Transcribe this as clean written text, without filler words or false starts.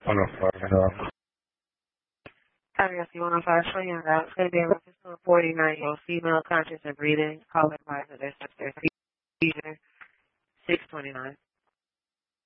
$105. Obviously, 105 showing you that it's going to be a reference to a 49-year-old female conscious and breathing. Call advisor, their sister.